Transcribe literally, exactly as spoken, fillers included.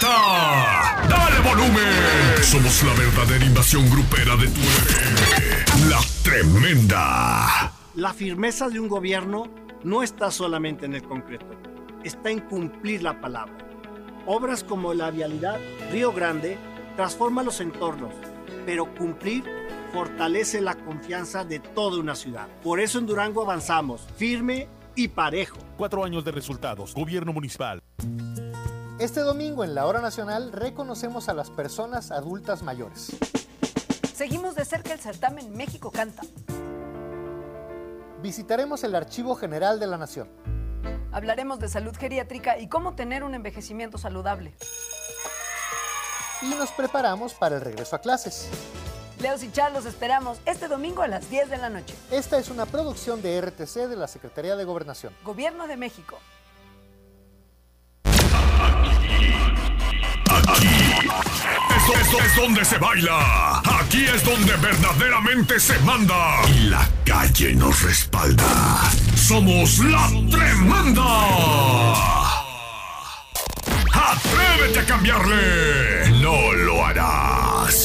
vuelta! ¡Dale volumen! Somos la verdadera invasión grupera de tu bebé. La Tremenda. La firmeza de un gobierno no está solamente en el concreto, está en cumplir la palabra. Obras como la vialidad Río Grande transforman los entornos, pero cumplir fortalece la confianza de toda una ciudad. Por eso en Durango avanzamos, firme y parejo. Cuatro años de resultados. Gobierno municipal. Este domingo en la Hora Nacional reconocemos a las personas adultas mayores. Seguimos de cerca el certamen México Canta. Visitaremos el Archivo General de la Nación. Hablaremos de salud geriátrica y cómo tener un envejecimiento saludable. Y nos preparamos para el regreso a clases. Leos y Char los esperamos este domingo a las diez de la noche. Esta es una producción de R T C de la Secretaría de Gobernación. Gobierno de México. Aquí esto, esto es donde se baila. Aquí es donde verdaderamente se manda. Y la calle nos respalda. Somos la Tremenda. ¡Atrévete a cambiarle!